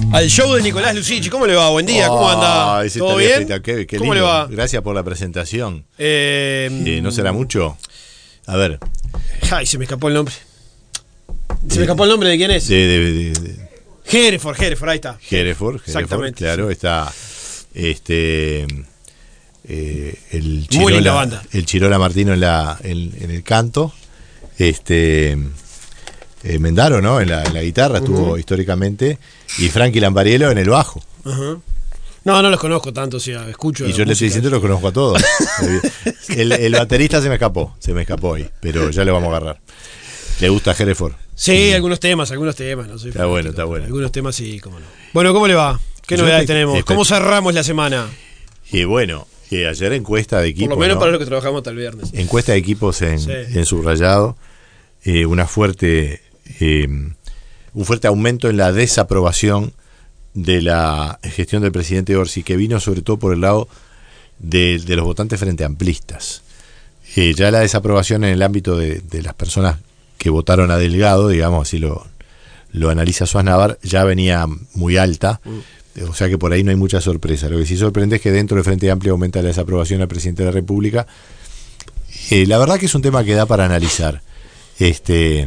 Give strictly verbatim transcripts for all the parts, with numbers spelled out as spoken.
al show de Nicolás Lucici. ¿Cómo le va? Buen día, ¿cómo anda? Ese ¿Todo bien? Qué, qué ¿Cómo lindo. le va? Gracias por la presentación. Eh, eh, ¿No será mucho? A ver. Ay, se me escapó el nombre. Se me escapó el nombre de quién es. De, de, de, de Hereford, Hereford, ahí está. Hereford, Hereford, exactamente. Claro, sí. Está este eh, el Muy linda Chirola, banda. El Chirola Martino en la en, en el canto. Este eh, Mendaro, ¿no? En la, en la guitarra estuvo uh-huh. históricamente. Y Frankie Lampariello en el bajo. Uh-huh. No, no los conozco tanto, o sea, escucho. Y yo le estoy diciendo que los conozco a todos. el, el baterista se me escapó, se me escapó ahí, pero ya lo vamos a agarrar. ¿Le gusta Hereford? Sí, sí, algunos temas, algunos temas. No soy está fanático, bueno, está bueno. Algunos temas sí, cómo no. Bueno, ¿cómo le va? ¿Qué yo novedades te, tenemos? Te, ¿Cómo cerramos la semana? Y bueno, eh, ayer encuesta de equipos. Por lo menos ¿no? para los que trabajamos hasta el viernes. Encuesta de equipos en, sí. en subrayado. Eh, una fuerte, eh, un fuerte aumento en la desaprobación de la gestión del presidente Orsi, que vino sobre todo por el lado de, de los votantes frente amplistas. Eh, ya la desaprobación en el ámbito de, de las personas que votaron a Delgado, digamos, así lo, lo analiza Suaz Navar, ya venía muy alta, mm. o sea que por ahí no hay mucha sorpresa. Lo que sí sorprende es que dentro del Frente Amplio aumenta la desaprobación al presidente de la República. Eh, la verdad que es un tema que da para analizar. Este,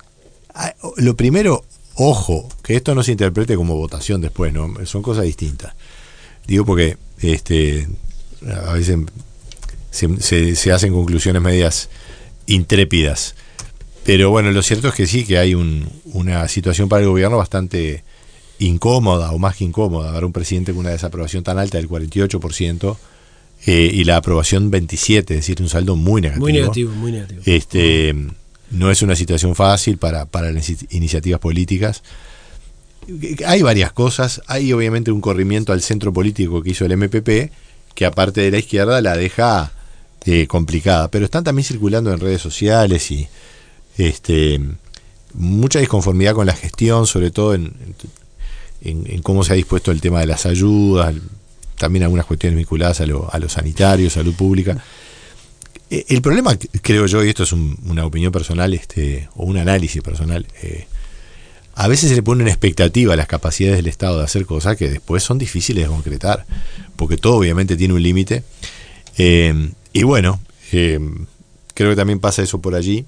lo primero, ojo, que esto no se interprete como votación después, ¿no? Son cosas distintas. Digo porque este, a veces se, se, se hacen conclusiones medias intrépidas. Pero bueno, lo cierto es que sí, que hay un, una situación para el gobierno bastante incómoda, o más que incómoda, ver un presidente con una desaprobación tan alta del cuarenta y ocho por ciento eh, y la aprobación veintisiete por ciento, es decir, un saldo muy negativo. Muy negativo, muy negativo. Este, uh-huh. No es una situación fácil para, para las iniciativas políticas. Hay varias cosas. Hay obviamente un corrimiento al centro político que hizo el M P P, que aparte de la izquierda la deja eh, complicada. Pero están también circulando en redes sociales y este, mucha disconformidad con la gestión, sobre todo en, en, en cómo se ha dispuesto el tema de las ayudas, también algunas cuestiones vinculadas a lo, a lo sanitario, salud pública. El problema, creo yo, y esto es un, una opinión personal, este, o un análisis personal, eh, a veces se le pone una expectativa a las capacidades del Estado de hacer cosas que después son difíciles de concretar, porque todo obviamente tiene un límite. Eh, y bueno, eh, creo que también pasa eso por allí.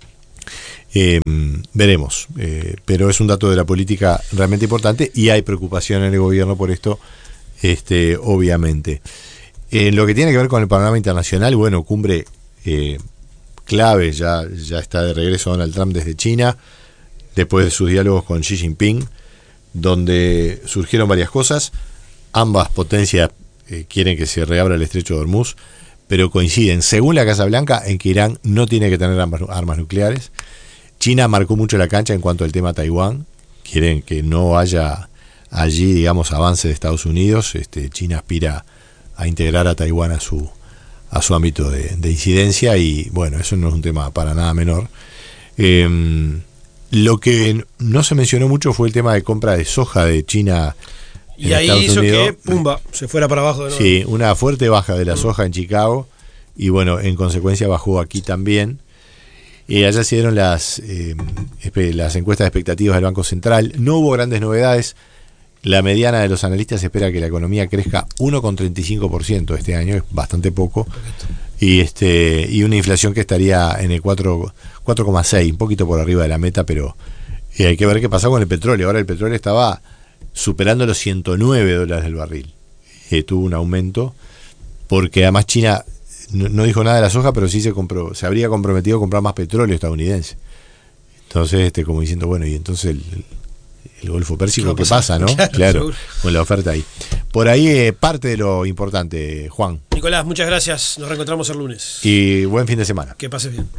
Eh, veremos, eh, pero es un dato de la política realmente importante y hay preocupación en el gobierno por esto, este, obviamente. En lo que tiene que ver con el panorama internacional, bueno, cumbre eh, clave, ya, ya está de regreso Donald Trump desde China, después de sus diálogos con Xi Jinping, donde surgieron varias cosas. Ambas potencias eh, quieren que se reabra el estrecho de Hormuz, pero coinciden, según la Casa Blanca, en que Irán no tiene que tener armas, armas nucleares. China marcó mucho la cancha en cuanto al tema Taiwán, quieren que no haya allí, digamos, avance de Estados Unidos. Este, China aspira a integrar a Taiwán a su a su ámbito de, de incidencia y bueno, eso no es un tema para nada menor. Eh, lo que no se mencionó mucho fue el tema de compra de soja de China y en ahí Estados hizo Unidos. Que pumba, se fuera para abajo de nuevo. Sí, una fuerte baja de la soja en Chicago y bueno, en consecuencia bajó aquí también. Y allá se dieron las, eh, las encuestas de expectativas del Banco Central. No hubo grandes novedades. La mediana de los analistas espera que la economía crezca uno coma treinta y cinco por ciento este año, es bastante poco, y este y una inflación que estaría en el cuatro coma seis, un poquito por arriba de la meta, pero eh, hay que ver qué pasó con el petróleo. Ahora el petróleo estaba superando los ciento nueve dólares del barril. Eh, tuvo un aumento, porque además China no, no dijo nada de la soja, pero sí se compró, se habría comprometido a comprar más petróleo estadounidense. Entonces, este como diciendo, bueno, y entonces el, el el Golfo Pérsico, ¿qué pasa, no? Claro, claro, con la oferta ahí. Por ahí eh, parte de lo importante, Juan. Nicolás, muchas gracias. Nos reencontramos el lunes. Y buen fin de semana. Que pases bien.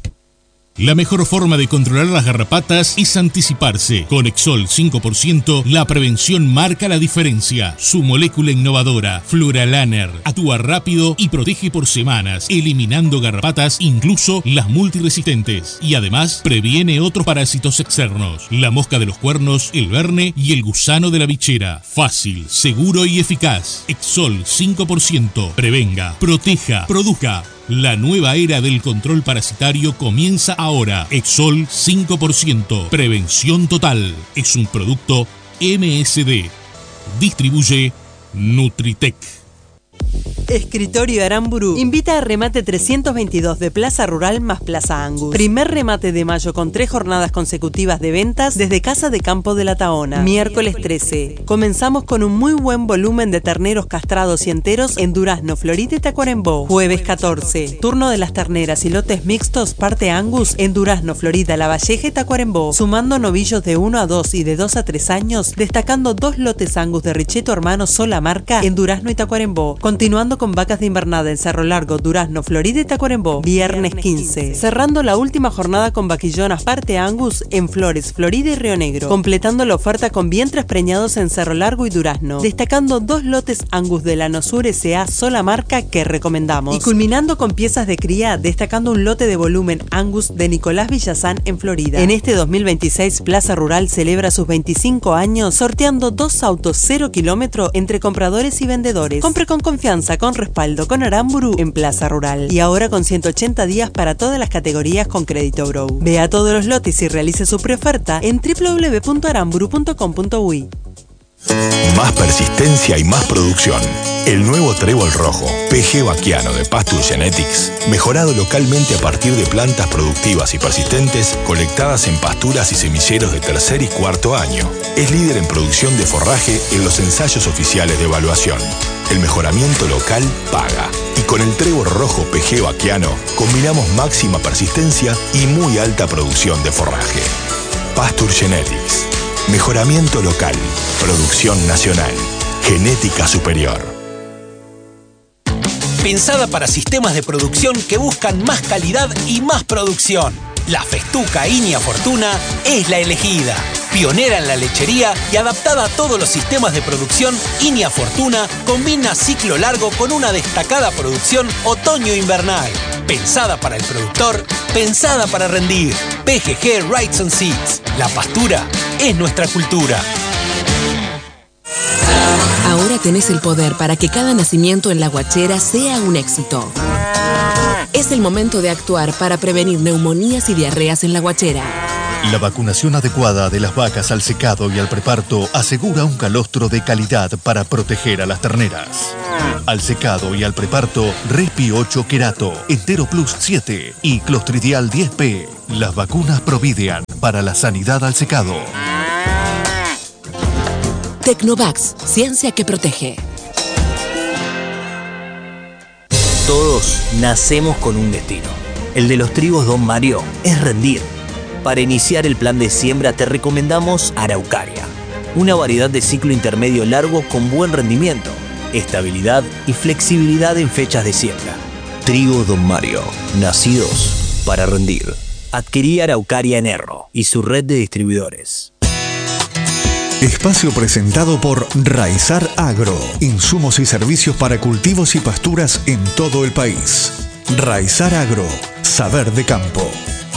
La mejor forma de controlar las garrapatas es anticiparse. Con Exol cinco por ciento, la prevención marca la diferencia. Su molécula innovadora, Fluralaner, actúa rápido y protege por semanas, eliminando garrapatas, incluso las multiresistentes. Y además, previene otros parásitos externos. La mosca de los cuernos, el verne y el gusano de la bichera. Fácil, seguro y eficaz. Exol cinco por ciento. Prevenga, proteja, produzca. La nueva era del control parasitario comienza ahora. Exol cinco por ciento. Prevención total. Es un producto M S D. Distribuye Nutritec. Escritorio Aramburu invita a remate trescientos veintidós de Plaza Rural más Plaza Angus. Primer remate de mayo con tres jornadas consecutivas de ventas desde Casa de Campo de la Tahona. Miércoles trece. Comenzamos con un muy buen volumen de terneros castrados y enteros en Durazno, Florida y Tacuarembó. Jueves catorce. Turno de las terneras y lotes mixtos parte Angus en Durazno, Florida, La Valleja y Tacuarembó. Sumando novillos de uno a dos y de dos a tres años, destacando dos lotes Angus de Richetto Hermano sola marca en Durazno y Tacuarembó. Continuando con vacas de invernada en Cerro Largo, Durazno, Florida y Tacuarembó. Viernes quince. Cerrando la última jornada con vaquillonas parte Angus en Flores, Florida y Río Negro. Completando la oferta con vientres preñados en Cerro Largo y Durazno. Destacando dos lotes Angus de la Nosur S A sola marca que recomendamos. Y culminando con piezas de cría, destacando un lote de volumen Angus de Nicolás Villazán en Florida. En este dos mil veintiséis, Plaza Rural celebra sus veinticinco años sorteando dos autos cero kilómetro entre compradores y vendedores. Compre con confianza, con respaldo, con Aramburu en Plaza Rural. Y ahora con ciento ochenta días para todas las categorías con Crédito Bro. Vea todos los lotes y realice su preoferta en doble u doble u doble u punto aramburu punto com punto uy. Más persistencia y más producción. El nuevo trébol rojo, P G Vaquiano de Pasture Genetics, mejorado localmente a partir de plantas productivas y persistentes colectadas en pasturas y semilleros de tercer y cuarto año. Es líder en producción de forraje en los ensayos oficiales de evaluación. El mejoramiento local paga. Y con el trébol rojo P G Vaquiano combinamos máxima persistencia y muy alta producción de forraje. Pasture Genetics. Mejoramiento local, producción nacional, genética superior. Pensada para sistemas de producción que buscan más calidad y más producción. La Festuca Inia Fortuna es la elegida. Pionera en la lechería y adaptada a todos los sistemas de producción, Inia Fortuna combina ciclo largo con una destacada producción otoño-invernal. Pensada para el productor, pensada para rendir. P G G Rights and Seeds. La pastura es nuestra cultura. Ahora tenés el poder para que cada nacimiento en La Guachera sea un éxito. Es el momento de actuar para prevenir neumonías y diarreas en La Guachera. La vacunación adecuada de las vacas al secado y al preparto asegura un calostro de calidad para proteger a las terneras. Al secado y al preparto, Respi ocho Querato, Entero Plus siete y Clostridial diez P. Las vacunas Providean para la sanidad al secado. Tecnovax, ciencia que protege. Todos nacemos con un destino. El de los trigos Don Mario es rendir. Para iniciar el plan de siembra te recomendamos Araucaria, una variedad de ciclo intermedio largo con buen rendimiento, estabilidad y flexibilidad en fechas de siembra. Trigo Don Mario, nacidos para rendir. Adquirí Araucaria en Erro y su red de distribuidores. Espacio presentado por Raizar Agro. Insumos y servicios para cultivos y pasturas en todo el país. Raizar Agro. Saber de campo.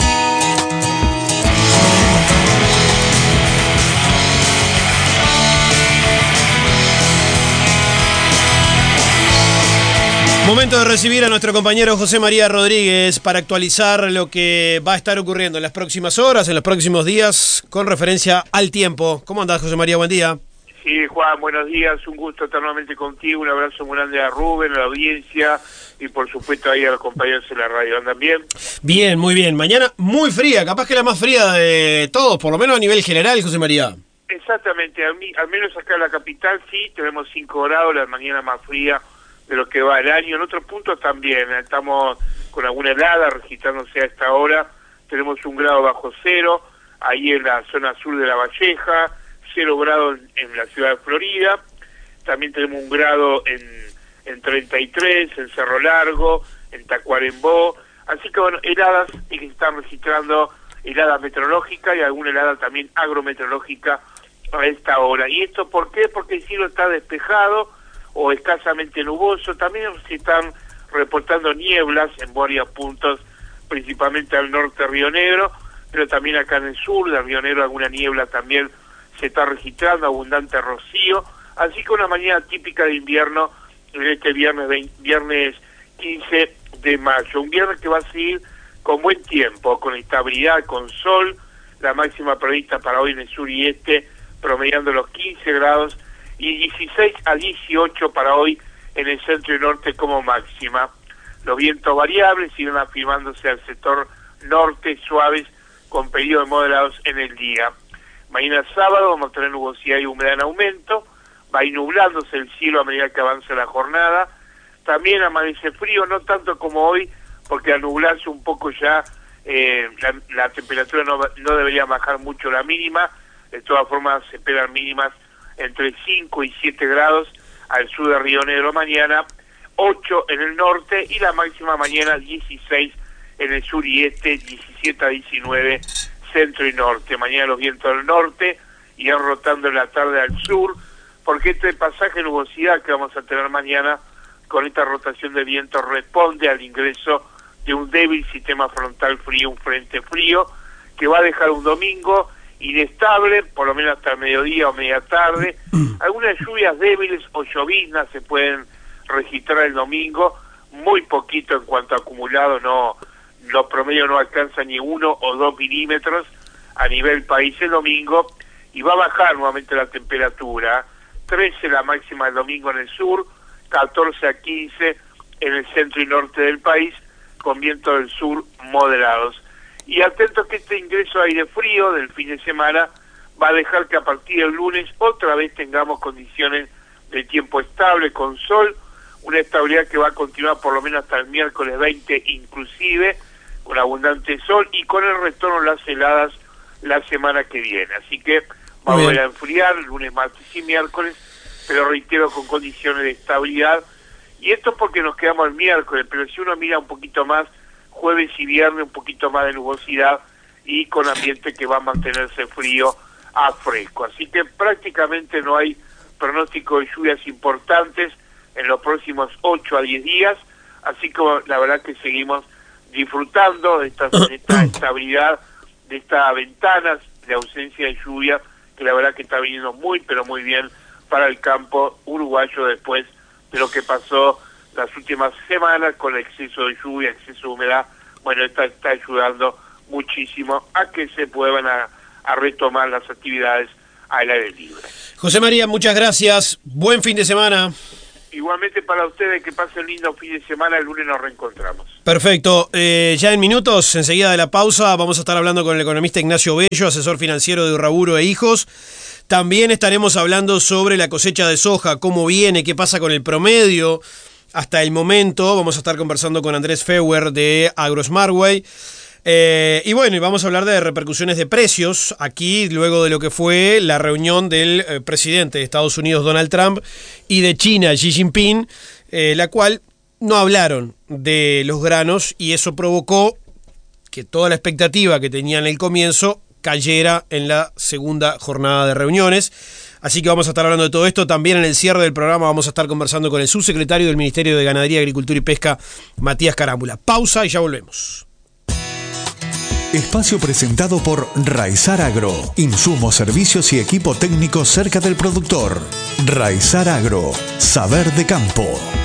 Momento de recibir a nuestro compañero José María Rodríguez para actualizar lo que va a estar ocurriendo en las próximas horas, en los próximos días, con referencia al tiempo. ¿Cómo andás, José María? Buen día. Sí, Juan, buenos días. Un gusto eternamente contigo. Un abrazo muy grande a Rubén, a la audiencia y, por supuesto, ahí a los compañeros de la radio. ¿Andan bien? Bien, muy bien. Mañana muy fría, capaz que la más fría de todos, por lo menos a nivel general, José María. Exactamente. A mí, al menos acá en la capital, sí, tenemos cinco grados, la mañana más fría de lo que va el año. En otros puntos también estamos con alguna helada registrándose a esta hora. Tenemos un grado bajo cero ahí en la zona sur de La Valleja, cero grados en, en la ciudad de Florida. También tenemos un grado en, en treinta y tres en Cerro Largo, en Tacuarembó. Así que bueno, heladas y que están registrando helada meteorológica y alguna helada también agrometeorológica a esta hora. ¿Y esto por qué? Porque el cielo está despejado o escasamente nuboso. También se están reportando nieblas en varios puntos, principalmente al norte de Río Negro, pero también acá en el sur de Río Negro alguna niebla también se está registrando, abundante rocío. Así que una mañana típica de invierno en este viernes, veinte, viernes quince de mayo. Un viernes que va a seguir con buen tiempo, con estabilidad, con sol. La máxima prevista para hoy en el sur y este promediando los quince grados, y dieciséis a dieciocho para hoy en el centro y norte como máxima. Los vientos variables siguen afirmándose al sector norte, suaves, con periodos moderados en el día. Mañana sábado vamos a tener nubosidad y humedad en aumento, va a ir nublándose el cielo a medida que avanza la jornada. También amanece frío, no tanto como hoy, porque al nublarse un poco ya eh, la, la temperatura no, no debería bajar mucho la mínima. De todas formas se esperan mínimas entre cinco y siete grados al sur de Río Negro mañana, ocho en el norte, y la máxima mañana dieciséis en el sur y este, diecisiete a diecinueve centro y norte. Mañana los vientos del norte irán rotando en la tarde al sur, porque este pasaje de nubosidad que vamos a tener mañana con esta rotación de viento responde al ingreso de un débil sistema frontal frío, un frente frío, que va a dejar un domingo inestable, por lo menos hasta el mediodía o media tarde. Algunas lluvias débiles o lloviznas se pueden registrar el domingo, muy poquito en cuanto a acumulado, no, los promedios no alcanzan ni uno o dos milímetros a nivel país el domingo, y va a bajar nuevamente la temperatura, trece la máxima el domingo en el sur, catorce a quince en el centro y norte del país, con vientos del sur moderados. Y atentos que este ingreso de aire frío del fin de semana va a dejar que a partir del lunes otra vez tengamos condiciones de tiempo estable, con sol, una estabilidad que va a continuar por lo menos hasta el miércoles veinte inclusive, con abundante sol y con el retorno de las heladas la semana que viene. Así que va a volver a enfriar lunes, martes y miércoles, pero reitero, con condiciones de estabilidad. Y esto porque nos quedamos el miércoles, pero si uno mira un poquito más, jueves y viernes un poquito más de nubosidad y con ambiente que va a mantenerse frío a fresco. Así que prácticamente no hay pronóstico de lluvias importantes en los próximos ocho a diez días, así que la verdad que seguimos disfrutando de esta, de esta estabilidad, de estas ventanas de ausencia de lluvia, que la verdad que está viniendo muy pero muy bien para el campo uruguayo después de lo que pasó las últimas semanas con el exceso de lluvia, exceso de humedad. Bueno, esta está ayudando muchísimo a que se puedan a, a retomar las actividades al aire libre. José María, muchas gracias, buen fin de semana. Igualmente para ustedes, que pasen lindo fin de semana, el lunes nos reencontramos. Perfecto, eh, ya en minutos, enseguida de la pausa, vamos a estar hablando con el economista Ignacio Bello, asesor financiero de Urraburo e Hijos. También estaremos hablando sobre la cosecha de soja, cómo viene, qué pasa con el promedio hasta el momento. Vamos a estar conversando con Andrés Feuer de AgroSmartWay. Eh, y bueno, y vamos a hablar de repercusiones de precios aquí, luego de lo que fue la reunión del eh, presidente de Estados Unidos, Donald Trump, y de China, Xi Jinping, eh, la cual no hablaron de los granos, y eso provocó que toda la expectativa que tenían en el comienzo cayera en la segunda jornada de reuniones. Así que vamos a estar hablando de todo esto. También en el cierre del programa vamos a estar conversando con el subsecretario del Ministerio de Ganadería, Agricultura y Pesca, Matías Carámbula. Pausa y ya volvemos. Espacio presentado por Raizar Agro. Insumos, servicios y equipo técnico cerca del productor. Raizar Agro. Saber de campo.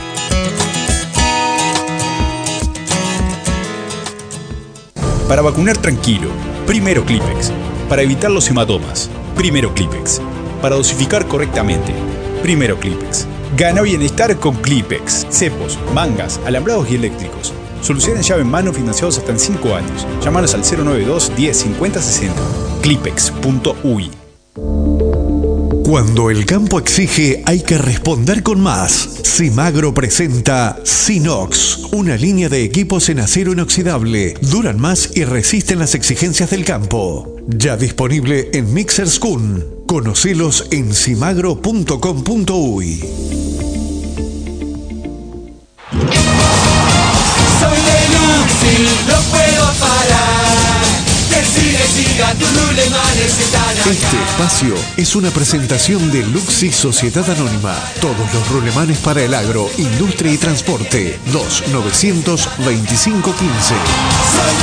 Para vacunar tranquilo, primero Clipex. Para evitar los hematomas, primero Clipex. Para dosificar correctamente, primero Clipex. Gana bienestar con Clipex. Cepos, mangas, alambrados y eléctricos. Soluciones llave en mano financiados hasta en cinco años. Llámanos al cero nueve dos, diez, cincuenta, sesenta. clipex punto u i. Cuando el campo exige, hay que responder con más. Simagro presenta Sinox, una línea de equipos en acero inoxidable. Duran más y resisten las exigencias del campo. Ya disponible en Mixers Kun. Conocelos en simagro punto com punto u i. Soy de Luxi, no puedo parar. Que sigue, siga, tu rulemanes están acá. Este espacio es una presentación de Luxi Sociedad Anónima. Todos los rulemanes para el agro, industria y transporte. dos nueve dos cinco uno cinco.